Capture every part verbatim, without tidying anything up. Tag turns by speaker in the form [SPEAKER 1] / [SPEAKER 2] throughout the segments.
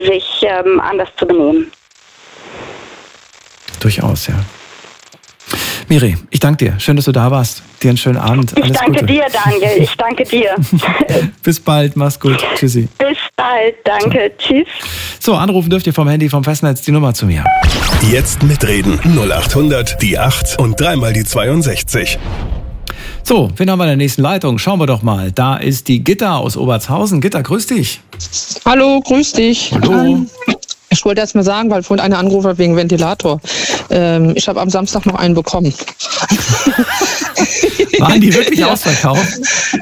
[SPEAKER 1] sich ähm, anders zu benehmen.
[SPEAKER 2] Durchaus, ja. Miri, ich danke dir. Schön, dass du da warst. Dir einen schönen Abend.
[SPEAKER 1] Ich
[SPEAKER 2] Alles
[SPEAKER 1] danke
[SPEAKER 2] Gute.
[SPEAKER 1] dir, Daniel. Ich danke dir.
[SPEAKER 2] Bis bald. Mach's gut. Tschüssi.
[SPEAKER 1] Bis bald. Danke. So. Tschüss.
[SPEAKER 2] So, anrufen dürft ihr vom Handy, vom Festnetz die Nummer zu mir.
[SPEAKER 3] Jetzt mitreden. null acht hundert, die acht und dreimal die zweiundsechzig.
[SPEAKER 2] So, wen haben wir in der nächsten Leitung? Schauen wir doch mal. Da ist die Gitta aus Obertshausen. Gitta, grüß dich.
[SPEAKER 4] Hallo, grüß dich.
[SPEAKER 2] Hallo.
[SPEAKER 4] Ähm, ich wollte erst mal sagen, weil vorhin einer angerufen hat wegen Ventilator. Ähm, ich habe am Samstag noch einen bekommen.
[SPEAKER 2] Waren die wirklich ja. ausverkauft?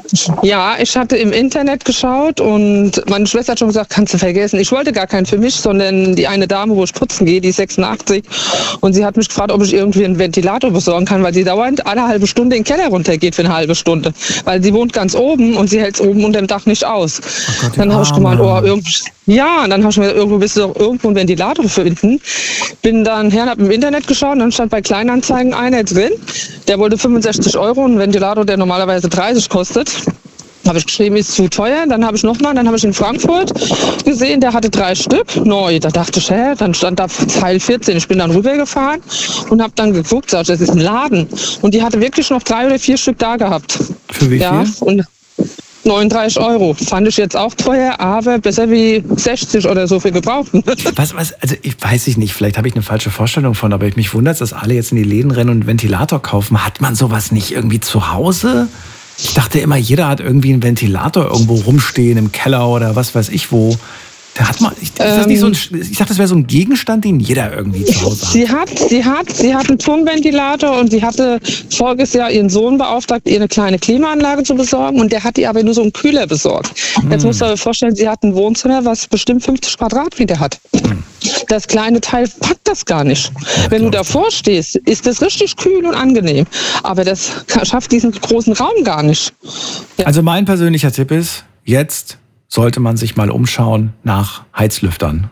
[SPEAKER 4] Ja, ich hatte im Internet geschaut und meine Schwester hat schon gesagt, kannst du vergessen. Ich wollte gar keinen für mich, sondern die eine Dame, wo ich putzen gehe, die ist sechsundachtzig. Und sie hat mich gefragt, ob ich irgendwie einen Ventilator besorgen kann, weil sie dauernd alle halbe Stunde in den Keller runtergeht für eine halbe Stunde. Weil sie wohnt ganz oben und sie hält es oben unter dem Dach nicht aus. Oh Gott, dann habe ich gemeint, oh, irgendwie, ja, und dann habe ich mir gedacht, irgendwo bist du doch irgendwo einen Ventilator finden. Bin dann her und habe im Internet geschaut und dann stand bei Kleinanzeigen einer drin. Der wollte fünfundsechzig Euro, ein Ventilator, der normalerweise dreißig kostet. Habe ich geschrieben, ist zu teuer. Dann habe ich nochmal, dann habe ich in Frankfurt gesehen, der hatte drei Stück neu. Da dachte ich, hä, dann stand da Teil vierzehn. Ich bin dann rübergefahren und habe dann geguckt, sag ich, das ist ein Laden. Und die hatte wirklich noch drei oder vier Stück da gehabt.
[SPEAKER 2] Für wie viel?
[SPEAKER 4] Ja, und neununddreißig Euro. Fand ich jetzt auch teuer, aber besser wie sechzig oder so für Gebrauchten.
[SPEAKER 2] Was, was, also ich weiß ich nicht, vielleicht habe ich eine falsche Vorstellung von, aber mich wundert es, dass alle jetzt in die Läden rennen und einen Ventilator kaufen. Hat man sowas nicht irgendwie zu Hause? Ich dachte immer, jeder hat irgendwie einen Ventilator irgendwo rumstehen im Keller oder was weiß ich wo. Da hat man, ist das nicht so ein, ich dachte, das wäre so ein Gegenstand, den jeder irgendwie zu Hause hat.
[SPEAKER 4] Sie hat, sie hat, sie hat einen Turmventilator und sie hatte voriges Jahr ihren Sohn beauftragt, ihr eine kleine Klimaanlage zu besorgen und der hat ihr aber nur so einen Kühler besorgt. Hm. Jetzt muss man sich vorstellen, sie hat ein Wohnzimmer, was bestimmt fünfzig Quadratmeter hat. Hm. Das kleine Teil packt das gar nicht. Ja, wenn du davor stehst, ist das richtig kühl und angenehm. Aber das schafft diesen großen Raum gar nicht. Ja.
[SPEAKER 2] Also mein persönlicher Tipp ist, jetzt sollte man sich mal umschauen nach Heizlüftern.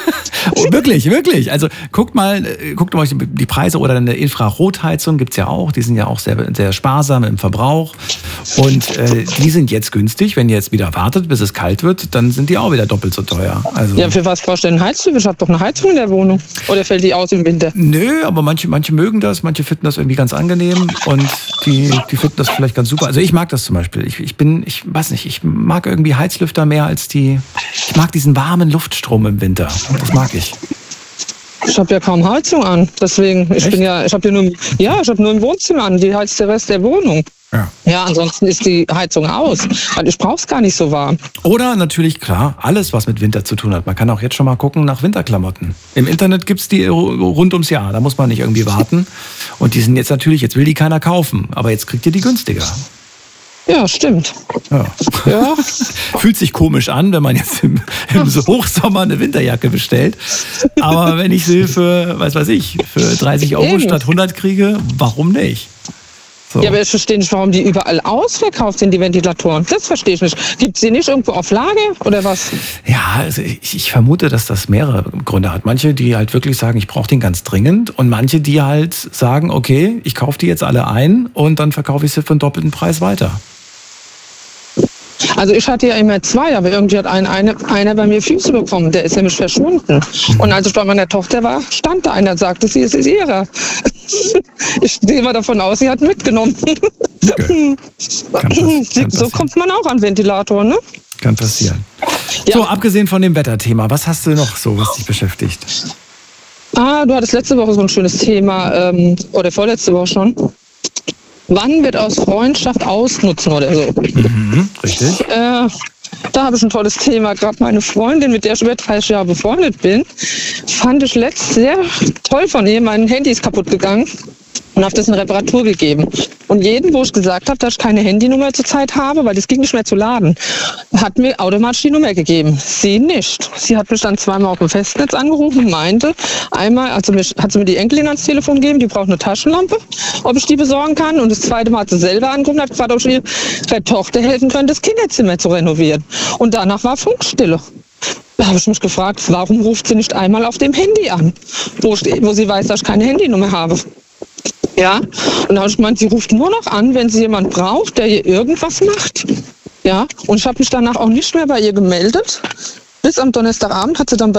[SPEAKER 2] wirklich, wirklich. Also guckt mal, guckt euch die Preise oder eine Infrarotheizung gibt's ja auch. Die sind ja auch sehr, sehr sparsam im Verbrauch. Und äh, die sind jetzt günstig. Wenn ihr jetzt wieder wartet, bis es kalt wird, dann sind die auch wieder doppelt so teuer. Also,
[SPEAKER 4] ja, für was brauchst du denn Heizlüfter? Ich habe doch eine Heizung in der Wohnung. Oder fällt die aus im Winter?
[SPEAKER 2] Nö, aber manche, manche mögen das, manche finden das irgendwie ganz angenehm und die, die finden das vielleicht ganz super. Also ich mag das zum Beispiel. Ich, ich bin, ich weiß nicht, ich mag irgendwie Heizlüfter mehr als die. Ich mag diesen warmen Luftstrom im Winter. Das mag ich.
[SPEAKER 4] Ich habe ja kaum Heizung an, deswegen. Ich
[SPEAKER 2] Echt?
[SPEAKER 4] bin ja, ich habe ja nur, ja, ich habe nur im Wohnzimmer an. Die heizt der Rest der Wohnung.
[SPEAKER 2] Ja.
[SPEAKER 4] Ja, ansonsten ist die Heizung aus. Weil ich brauche es gar nicht so warm.
[SPEAKER 2] Oder natürlich, klar, alles, was mit Winter zu tun hat. Man kann auch jetzt schon mal gucken nach Winterklamotten. Im Internet gibt's die rund ums Jahr. Da muss man nicht irgendwie warten. Und die sind jetzt natürlich, jetzt will die keiner kaufen. Aber jetzt kriegt ihr die günstiger.
[SPEAKER 4] Ja, stimmt.
[SPEAKER 2] Ja.
[SPEAKER 4] Ja.
[SPEAKER 2] Fühlt sich komisch an, wenn man jetzt im, im Hochsommer eine Winterjacke bestellt. Aber wenn ich sie für, was weiß ich, für dreißig Euro
[SPEAKER 4] Eben.
[SPEAKER 2] statt hundert kriege, warum nicht? So.
[SPEAKER 4] Ja, aber ich verstehe nicht, warum die überall ausverkauft sind, die Ventilatoren. Das verstehe ich nicht. Gibt es die nicht irgendwo auf Lager oder was?
[SPEAKER 2] Ja, also ich, ich vermute, dass das mehrere Gründe hat. Manche, die halt wirklich sagen, ich brauche den ganz dringend. Und manche, die halt sagen, okay, ich kaufe die jetzt alle ein und dann verkaufe ich sie für einen doppelten Preis weiter.
[SPEAKER 4] Also ich hatte ja immer zwei, aber irgendwie hat ein, eine, einer bei mir Füße bekommen. Der ist nämlich verschwunden. Und als ich bei meiner Tochter war, stand da einer, sagte sie, es ist ihrer. Ich gehe mal davon aus, sie hat mitgenommen.
[SPEAKER 2] Okay. Kann pass- kann
[SPEAKER 4] So kommt man auch an Ventilator, ne?
[SPEAKER 2] Kann passieren.
[SPEAKER 4] Ja.
[SPEAKER 2] So, abgesehen von dem Wetterthema, was hast du noch so, was dich beschäftigt?
[SPEAKER 4] Ah, du hattest letzte Woche so ein schönes Thema, ähm, oder vorletzte Woche schon. Wann wird aus Freundschaft ausnutzen oder so?
[SPEAKER 2] Mhm, richtig.
[SPEAKER 4] Äh, da habe ich ein tolles Thema. Gerade meine Freundin, mit der ich über dreißig Jahre befreundet bin, fand ich letztens sehr toll von ihr. Mein Handy ist kaputt gegangen und habe das in Reparatur gegeben. Und jeden, wo ich gesagt habe, dass ich keine Handynummer zurzeit habe, weil das ging nicht mehr zu laden, hat mir automatisch die Nummer gegeben. Sie nicht. Sie hat mich dann zweimal auf dem Festnetz angerufen und meinte, einmal also mich, hat sie mir die Enkelin ans Telefon gegeben, die braucht eine Taschenlampe, ob ich die besorgen kann. Und das zweite Mal hat sie selber angerufen und hat gefragt, ob ich ihrer Tochter helfen könnte, das Kinderzimmer zu renovieren. Und danach war Funkstille. Da habe ich mich gefragt, warum ruft sie nicht einmal auf dem Handy an, wo, ich, wo sie weiß, dass ich keine Handynummer habe. Ja, und da habe ich gemeint, sie ruft nur noch an, wenn sie jemand braucht, der ihr irgendwas macht. Ja, und ich habe mich danach auch nicht mehr bei ihr gemeldet. bis am Donnerstagabend hat sie dann